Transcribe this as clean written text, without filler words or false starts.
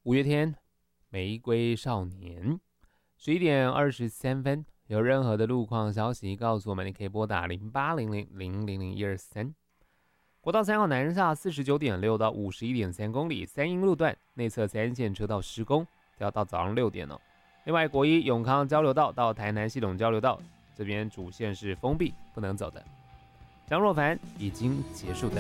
五月天《玫瑰少年》。11:23，有任何的路况消息告诉我们，你可以拨打0800000123。国道3号南下49.6到51.3公里，三鶯路段内侧3线车道施工，要到早上6点了。另外，国一永康交流道到台南系统交流道这边主线是封闭，不能走的。张若凡已经结束的。